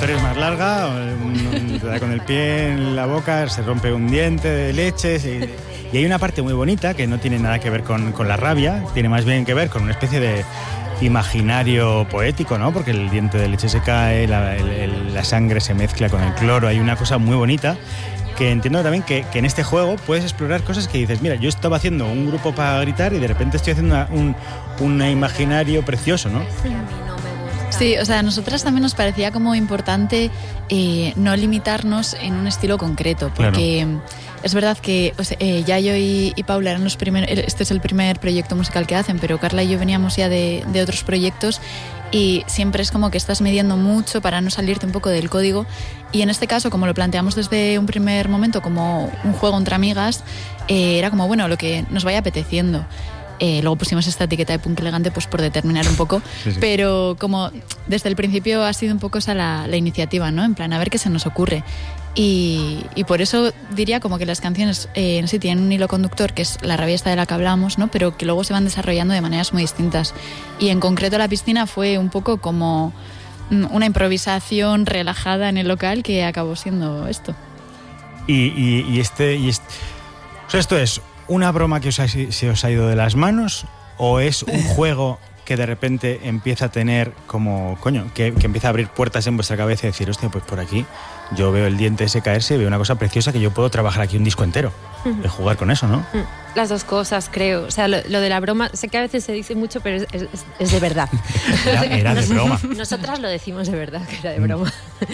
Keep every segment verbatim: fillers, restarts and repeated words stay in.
historia es más larga, un, te da con el pie en la boca, se rompe un diente de leches y, y hay una parte muy bonita que no tiene nada que ver con, con la rabia, tiene más bien que ver con una especie de imaginario poético, ¿no? Porque el diente de leche se cae, la, el, el, la sangre se mezcla con el cloro, hay una cosa muy bonita que entiendo también que, que en este juego puedes explorar cosas que dices, mira, yo estaba haciendo un grupo para gritar y de repente estoy haciendo una, un, un imaginario precioso, ¿no? Sí, o sea, a nosotras también nos parecía como importante eh, no limitarnos en un estilo concreto, porque claro. Es verdad que o sea, eh, Yayo y, y Paula eran los primeros, este es el primer proyecto musical que hacen, pero Carla y yo veníamos ya de, de otros proyectos y siempre es como que estás midiendo mucho para no salirte un poco del código y en este caso, como lo planteamos desde un primer momento como un juego entre amigas, eh, era como, bueno, lo que nos vaya apeteciendo. Eh, luego pusimos esta etiqueta de punk elegante pues por determinar un poco, sí, sí. Pero como desde el principio ha sido un poco esa la, la iniciativa, ¿no? En plan, a ver qué se nos ocurre. Y, y por eso diría como que las canciones eh, en sí tienen un hilo conductor, que es la rabia esta de la que hablamos, ¿no? Pero que luego se van desarrollando de maneras muy distintas. Y en concreto La Piscina fue un poco como una improvisación relajada en el local que acabó siendo esto. Y, y, y este... Y este o sea, esto es... ¿Una broma que os ha, se os ha ido de las manos o es un juego que de repente empieza a tener como, coño, que, que empieza a abrir puertas en vuestra cabeza y decir, hostia, pues por aquí yo veo el diente ese caerse y veo una cosa preciosa que yo puedo trabajar aquí un disco entero, uh-huh. De jugar con eso, ¿no? Las dos cosas, creo. O sea, lo, lo de la broma, sé que a veces se dice mucho, pero es, es, es de verdad. Era, era de broma. Nosotras lo decimos de verdad, que era de broma.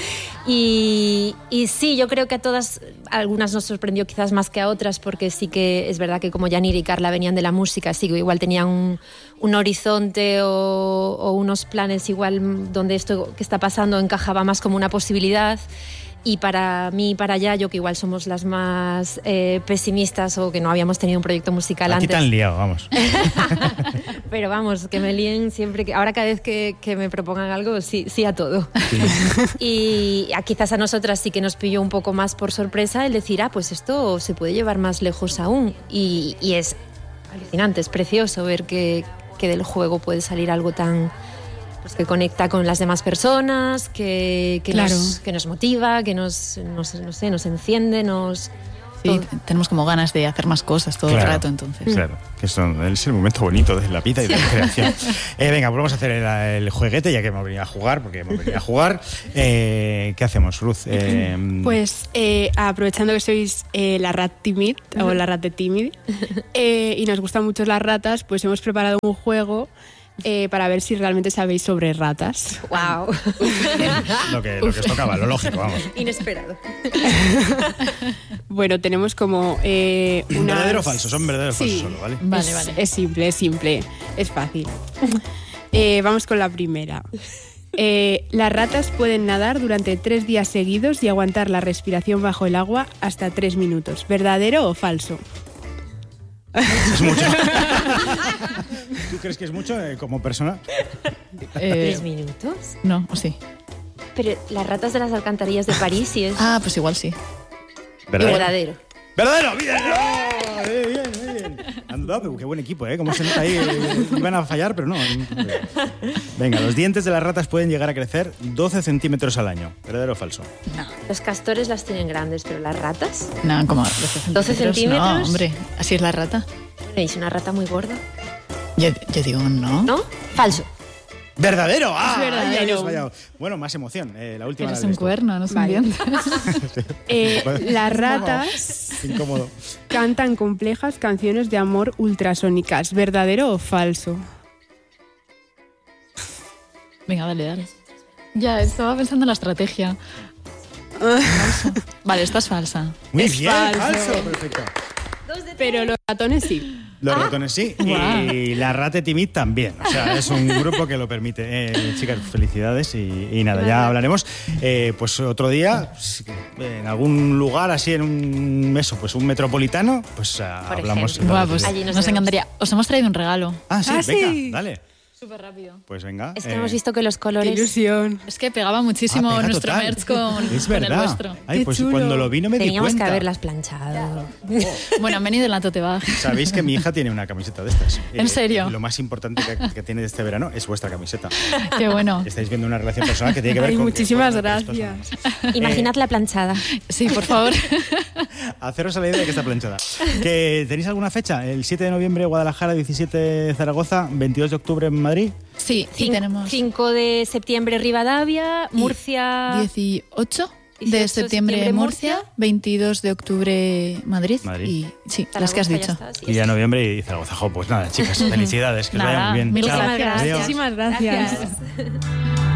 Y, y sí, yo creo que a todas, algunas nos sorprendió quizás más que a otras, porque sí que es verdad que como Yanira y Carla venían de la música, sí, igual tenían un, un horizonte o, o unos planes igual donde esto que está pasando encajaba más como una posibilidad. Y para mí y para Yayo, que igual somos las más eh, pesimistas o que no habíamos tenido un proyecto musical Aquí antes. Aquí te han liado, vamos. Pero vamos, que me líen siempre, que ahora cada vez que, que me propongan algo, sí, sí a todo. Sí. Y a, quizás a nosotras sí que nos pilló un poco más por sorpresa el decir, ah, pues esto se puede llevar más lejos aún. Y, y es alucinante, es precioso ver que, que del juego puede salir algo tan... Pues que conecta con las demás personas, que, que, claro. nos, que nos motiva, que nos, nos, no sé, nos enciende, nos... Sí, todo. Tenemos como ganas de hacer más cosas todo claro, el rato, entonces. Claro, que son, es el momento bonito de la vida y de la creación. eh, venga, pues vamos a hacer el, el jueguete, ya que hemos venido a jugar, porque hemos venido a jugar. Eh, ¿Qué hacemos, Ruth? Eh, pues eh, aprovechando que sois eh, la rat timid, o la rat de timid, eh, y nos gustan mucho las ratas, pues hemos preparado un juego Eh, para ver si realmente sabéis sobre ratas. ¡Wow! lo, que, lo que os tocaba, lo lógico, vamos. Inesperado. Bueno, tenemos como eh, unas... ¿Verdadero o falso? Son verdaderos o sí. falsos solo, ¿vale? Vale, es, vale. Es simple, es simple, es fácil. Eh, vamos con la primera. Eh, las ratas pueden nadar durante tres días seguidos y aguantar la respiración bajo el agua hasta tres minutos. ¿Verdadero o falso? Es mucho. ¿Tú crees que es mucho eh, como persona? Eh, ¿Tres minutos? No, o sí. Pero las ratas de las alcantarillas de París sí es... Ah, pues igual sí. ¿Verdadero? Verdadero. ¡Verdadero! ¡Bien! ¡Oh! Bien, bien, bien. Anda, qué buen equipo, ¿eh? Como se nota ahí. Iban a fallar, pero no. Venga, los dientes de las ratas pueden llegar a crecer doce centímetros al año. ¿Verdadero o falso? No. Los castores las tienen grandes, pero las ratas... No, como doce centímetros. ¿doce centímetros? No, hombre, así es la rata. ¿Es una rata muy gorda? Yo, yo digo no. ¿No? Falso. ¡Verdadero! ¡Ah! Es verdadero. Ay, bueno, más emoción. Eh, la última. Pero es un cuerno, no son vale. dientes. eh, las ratas Incómodo. cantan complejas canciones de amor ultrasónicas. ¿Verdadero o falso? Venga, dale, dale. Ya, estaba pensando en la estrategia. Falso. Vale, esta es falsa. Muy es bien, falso. falso. Perfecto. Pero los ratones sí. Los ah. ratones sí. Wow. Y la rata timid también. O sea, es un grupo que lo permite. Eh, chicas, felicidades y, y nada, ya hablaremos. Eh, pues otro día, en algún lugar así, en un eso, pues un metropolitano, pues uh, hablamos. Buah, pues Allí nos, nos encantaría. Os hemos traído un regalo. Ah, sí, ah, venga, sí. dale. Súper rápido. Pues venga. Es que eh, hemos visto que los colores... ¡Qué ilusión! Es que pegaba muchísimo ah, pega nuestro total. merch con, Es con el verdad. vuestro. Ay, Qué pues chulo. cuando lo vi no me di Teníamos cuenta. que haberlas planchado. Bueno, han venido en la tote bag. Sabéis que mi hija tiene una camiseta de estas. ¿En serio? Y lo más importante que, que tiene de este verano es vuestra camiseta. Qué bueno. Estáis viendo una relación personal que tiene que ver Ay, con... muchísimas con- con estos gracias. son- Imaginad la planchada. Sí, por favor. Haceros a la idea de que está planchada. ¿Que ¿Tenéis alguna fecha? El siete de noviembre Guadalajara, diecisiete Zaragoza, veintidós de octubre en Madrid. Sí, y Cin- tenemos cinco de septiembre Rivadavia, y Murcia... dieciocho de dieciocho de septiembre septiembre, Murcia, Murcia. veintidós de octubre Madrid, Madrid. y sí, las que has Zaragoza, dicho. ya está, sí, Y ya sí. noviembre y Zaragoza. Jo, pues nada, chicas, felicidades, que os vaya Nada, muy bien. mil Chao. gracias. Adiós. Muchísimas gracias. Gracias.